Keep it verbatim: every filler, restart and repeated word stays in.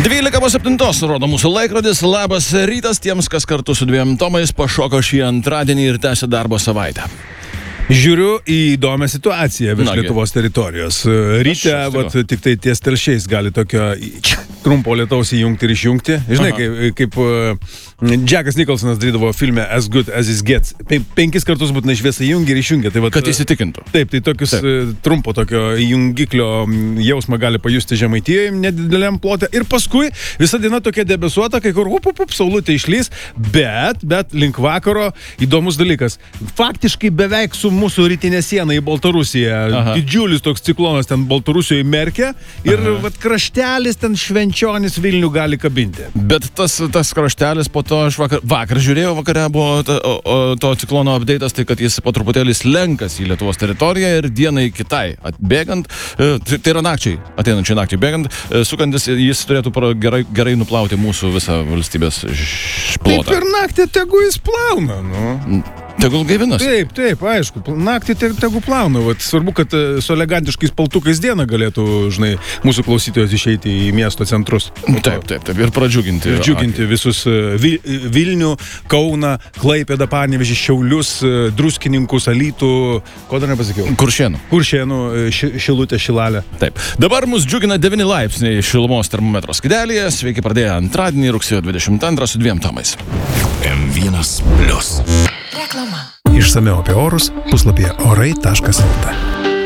dvylika po septintos rodo mūsų laikrodis. Labas rytas tiems, kas kartu su dviem Tomais pašoko šį antradienį ir tęsia darbo savaitę. Žiūriu į įdomią situaciją virš Nagi. Lietuvos teritorijos. Ryte, Aš vat, tik tai ties telšiais gali tokio trumpo lietaus įjungti ir išjungti. Žinai, Aha. kaip, kaip uh, Jackas Nicholsonas darydavo filme As Good As It Gets. Pen, penkis kartus būtinai šviesą įjungia ir išjungia. Tai vat, Kad įsitikintų. Taip, tai tokius Taip. uh, trumpo tokio jungiklio mm, jausmą gali pajusti Žemaitijoje nedideliam plote. Ir paskui visa diena tokia debesuota, kai kur up, up, up, saulutė išlys, bet, bet link vakaro įdomus dalykas. Faktiškai beveik su mūsų rytinė siena į Baltarusiją. Aha. Didžiulis toks ciklonas ten Baltarusijoje merkia ir Aha. vat, kraštelis ten Švenčionis Vilnių gali kabinti. Bet tas, tas kraštelis po to aš vakar, vakar žiūrėjau, vakare buvo ta, o, o, to ciklono update'as, tai kad jis po truputėlį slenkas į Lietuvos teritoriją ir dienai kitai atbėgant, e, tai, tai yra nakčiai, ateinančiai nakčiai bėgant, e, sukantis, jis turėtų pra, gerai, gerai nuplauti mūsų visą valstybės š- Taip plotą. ir naktį tegu jis plauna, nu. Tegul gaivinas. Taip, taip, aišku, naktį te- tegu plauna. Vat, svarbu, kad e, su elegantiškais paltukais dieną galėtų, žinai, mūsų klausytojos išeiti į miesto centrus. Taip, taip, taip. Ir pradžiuginti. Ir džiuginti visus e, Vi- Vilnių, Kauną, Klaipėdą, Panevėžį, Šiaulius, e, Druskininkus, Alytų, ko dar nepasakiau? Kuršienų. Kuršienų, e, Ši- Šilutė, Šilalė. Taip. Dabar mus džiugina devyni laipsniai šilumos termometro skaidelėje. Sveiki pradėję antradienį, rugsėjo dvidešimt antrą su dviem Tomais. M vienas plius. Reklama. Išsamiau apie orus puslapyje orai taškas lt.